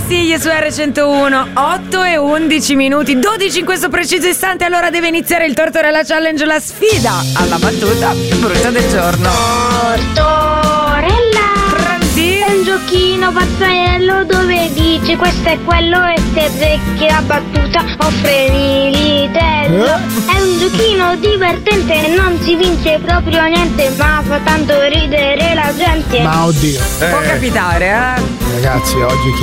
Castiglie su R101, 8 e 11 minuti, 12 in questo preciso istante. Allora deve iniziare il Tortorella Challenge, la sfida alla battuta più brutta del giorno. Tortorella, Pronti? è un giochino pazzaiello dove dice questo è quello e se azzecchi la battuta offre l'itello. È un giochino divertente, non si vince proprio niente, ma fa tanto ridere la gente. Ma oddio, Può capitare, ragazzi,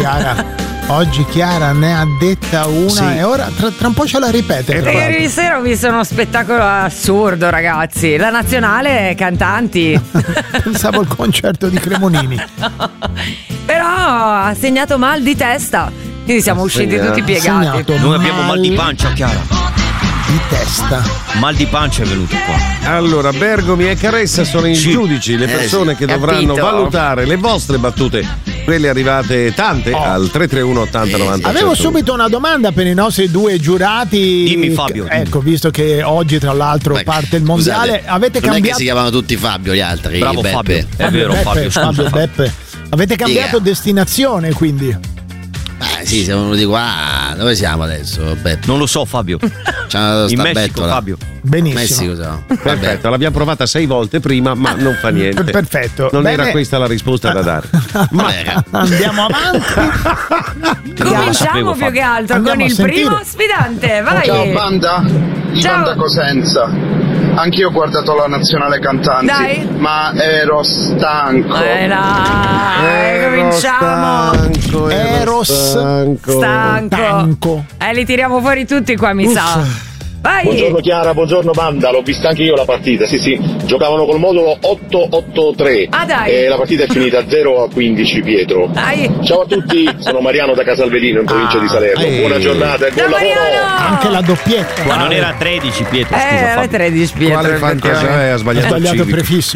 oggi Chiara ne ha detta una Sì. e ora tra un po' ce la ripete. tra l'altro. Ieri sera ho visto uno spettacolo assurdo, ragazzi. La nazionale cantanti. Pensavo al concerto di Cremonini. Però ha segnato mal di testa. Quindi siamo usciti tutti piegati. Segnato Noi abbiamo mal di mal pancia, Chiara. di testa. Mal di pancia è venuto qua. Allora, Bergomi e Caressa sono i giudici, le persone che dovranno Capito. valutare le vostre battute, quelle arrivate tante al 331 80 90. Avevo subito una domanda per i nostri due giurati. Dimmi, Fabio, dimmi. Ecco, visto che oggi tra l'altro Beh, parte il mondiale, scusate, avete non è che cambiato. si chiamano tutti Fabio gli altri. Bravo Beppe. Fabio. È vero, Beppe, Fabio, scusa. Beppe. Avete cambiato destinazione, quindi. Sì, siamo venuti qua. Dove siamo adesso, Beppe? Non lo so, Fabio. C'è una In sta Messico, bettola. Fabio. Benissimo. Messico siamo. Vabbè. Perfetto, l'abbiamo provata 6 volte prima, ma non fa niente. Perfetto. Non Bene. era questa la risposta da dare. Vabbè. Andiamo avanti. Cominciamo sapevo, più Fabio. che altro Andiamo con a il sentire. primo sfidante. Vai. Ciao banda, Ivan Ciao. da Cosenza. Anch'io ho guardato la nazionale cantanti, Dai. ma ero stanco. Dai, cominciamo. Eros Stanco. Tanco. Li tiriamo fuori tutti qua, mi sa. Vai. Buongiorno Chiara, buongiorno banda, l'ho vista anche io la partita, sì, giocavano col modulo 883 Ah, dai. e la partita è finita 0-15 Pietro. Dai. Ciao a tutti, sono Mariano da Casalvedino in provincia di Salerno, buona giornata e buon Ciao, lavoro! Mariano. Anche la doppietta. Ma non era 13, Pietro, scusa, Era Fabio. 13 Pietro. Quale fantasia effettivamente. è? Ha Ho sbagliato il sbagliato il civico. prefisso.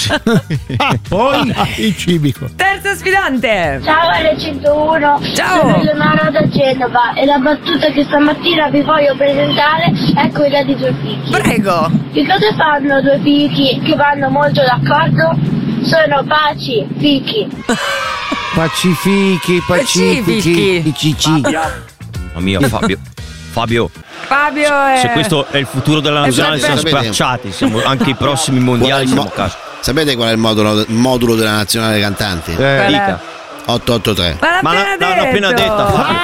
Poi il civico. Terzo sfidante. Ciao R101, Ciao. sono Eleonora da Genova e la battuta che stamattina vi voglio presentare è quella di due fichi. Prego. Che cosa fanno due fichi che vanno molto d'accordo? Sono pacifichi. Pacifichi. Mamma mia, Fabio. Fabio, Fabio se questo è il futuro della nazionale siamo Sapete- spacciati. Siamo anche i prossimi mondiali siamo a casa. Sapete qual è il modulo della nazionale cantanti? Dica. 883. Ma l'ha l'hanno appena detta,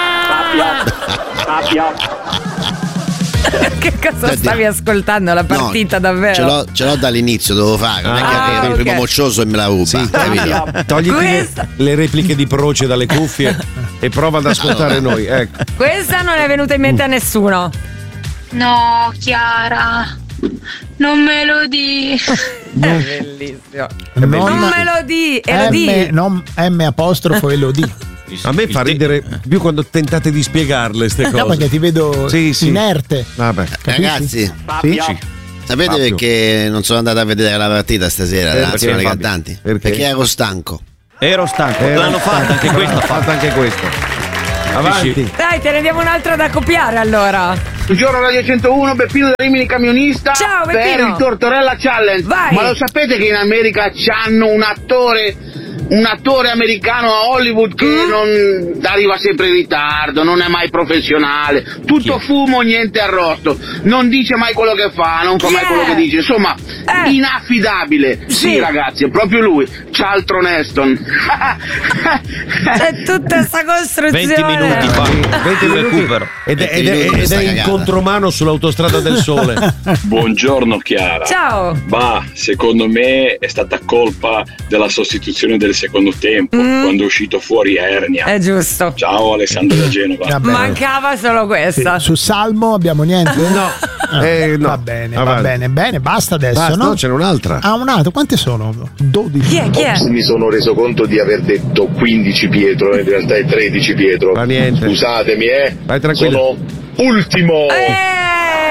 Fabio. Che cosa Senti. stavi ascoltando? La partita davvero? Ce l'ho dall'inizio, devo fare. Non è che arriva il ok. primo moccioso e me la ruba. capito? Togliti Questa- le repliche di Proce dalle cuffie e prova ad ascoltare noi. Ecco. Questa non è venuta in mente a nessuno. No, Chiara, non me lo di. Bellissimo. Non me lo di, non M apostrofo e lo di. A me fa ridere più quando tentate di spiegarle ste cose. No, perché ti vedo Sì. inerte. Vabbè. Ragazzi, Sì? sapete Fabio. perché non sono andato a vedere la partita stasera della Perché, nazionale Fabio? cantanti? Perché? ero stanco. Ero stanco. L'hanno fatta anche questa. Fatta anche questa. Avanti. Dai, te ne diamo un'altra da copiare allora. Buongiorno Radio 101, Beppino da Rimini camionista. Ciao, per Beppino. il Tortorella Challenge. Vai. Ma lo sapete che in America c'hanno un attore americano a Hollywood che non arriva sempre in ritardo, non è mai professionale, tutto fumo, niente arrosto, non dice mai quello che fa, non fa Chi mai è? quello che dice, insomma, inaffidabile. Sì. Sì, ragazzi, è proprio lui, Charlton Heston. C'è tutta sta costruzione. 20 minuti fa. 20 minuti. Recupero. Ed è, 20 minuti questa in cagata. contromano sull'autostrada del sole. Buongiorno Chiara. Ciao. Bah, secondo me è stata colpa della sostituzione del secondo tempo, quando è uscito fuori Ernia. È giusto. Ciao Alessandro da Genova. Vabbè. Mancava solo Sì. questa. Su Salmo abbiamo niente? No. No. Va bene, Avanti. bene, basta adesso, Basta, no? no, c'è un'altra. Ah, un altro, quante sono? 12. Chi è? Mi sono reso conto di aver detto 15 Pietro, in realtà è 13 Pietro. Fa niente. Scusatemi, Vai tranquillo. Sono ultimo.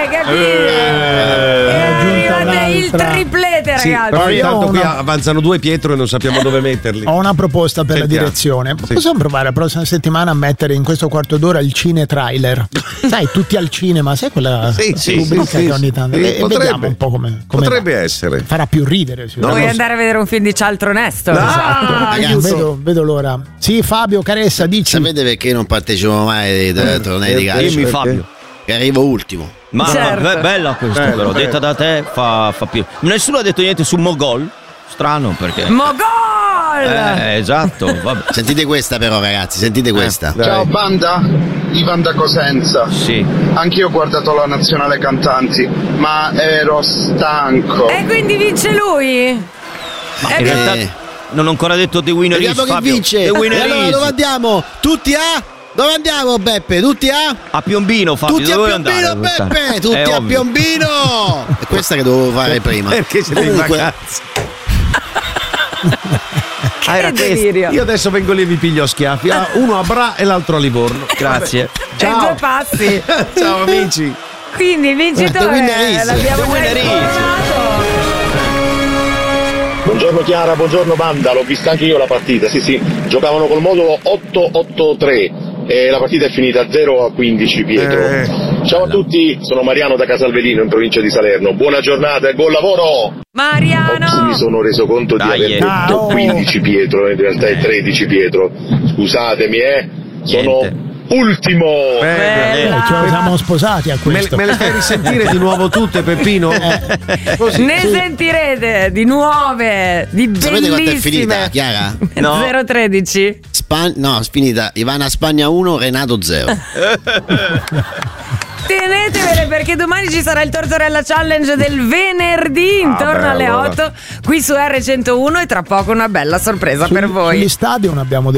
Arrivate il triplete, Sì, ragazzi. però intanto qui una- avanzano 2 Pietro e non sappiamo dove metterli. Ho una proposta per Sentiamo. la direzione. Sì. Possiamo provare la prossima settimana a mettere in questo quarto d'ora il cine trailer? Sai, tutti al cinema, sai quella rubrica che ogni tanto. E vediamo un po' come potrebbe essere. farà più ridere. Vuoi andare a vedere un film di Cialtro Onesto? Esatto. Vedo l'ora. Sì, Fabio Caressa, dici. Sapete perché non partecipo mai ai tornei di calcio? Dimmi, Fabio. Che arrivo ultimo. Ma Certo. bella questa, però. Detta da te fa più. Nessuno ha detto niente su Mogol. Strano perché. Mogol! Esatto, vabbè. Sentite questa però, ragazzi, sentite questa. Ciao banda, Ivan da Cosenza. Sì. Anch'io ho guardato la nazionale cantanti, ma ero stanco. E quindi vince lui? Ma in realtà non ho ancora detto The Winner is, Vediamo chi Fabio. vince. The Winner E allora is. dove andiamo? Tutti a? Dove andiamo, Beppe? Tutti a? Piombino, Fabio. Tutti a dove Piombino, andare? Beppe! Tutti È a ovvio. Piombino! È questa che dovevo fare prima. Perché siete in vacanza? Era delirio. Io adesso vengo lì e vi piglio a schiaffi. Uno a Bra e l'altro a Livorno. Grazie. E due passi. Ciao amici. Quindi il vincitore l'abbiamo già informato. Buongiorno Chiara, buongiorno banda, l'ho vista anche io la partita, sì, giocavano col modulo 8-8-3 e la partita è finita 0-15 Pietro. Ciao a tutti, sono Mariano da Casalvedino in provincia di Salerno, buona giornata e buon lavoro! Mariano! Mi sono reso conto di aver detto 15 Pietro, in realtà è 13 Pietro, scusatemi sono ultimo! Ce lo siamo sposati a questo. Me le fai risentire di nuovo tutte, Peppino? Così. Ne sentirete di nuove, di Sapete quanto è bellissime. finita, Chiara? 0-13. No, è finita. Ivana Spagna 1, Renato 0. Tenetevele perché domani ci sarà il Tortorella Challenge del venerdì intorno alle 8 qui su R101 e tra poco una bella sorpresa per voi. Sugli stadion abbiamo